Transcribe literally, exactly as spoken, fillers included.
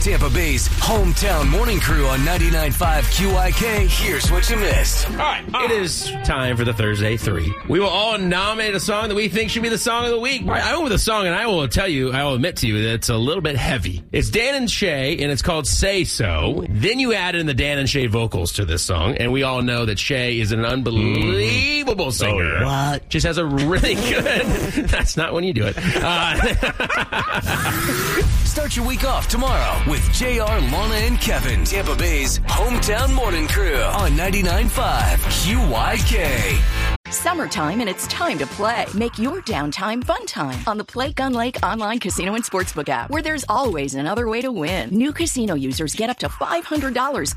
Tampa Bay's hometown morning crew on ninety-nine point five Q I K. Here's what you missed. All right, it is time for the Thursday Three. We will all nominate a song that we think should be the song of the week. All right, I went with a song, and I will tell you, I will admit to you that it's a little bit heavy. It's Dan and Shay, and it's called Say So. Then you add in the Dan and Shay vocals to this song, and we all know that Shay is an unbelievable singer. Oh, yeah. What? Just has a really good... That's not when you do it. Uh, Start your week off tomorrow with J R, Lana, and Kevin. Tampa Bay's hometown morning crew on ninety-nine point five Q Y K. Summertime, and it's time to play. Make your downtime fun time on the Play Gun Lake online casino and sportsbook app, where there's always another way to win. New casino users get up to five hundred dollars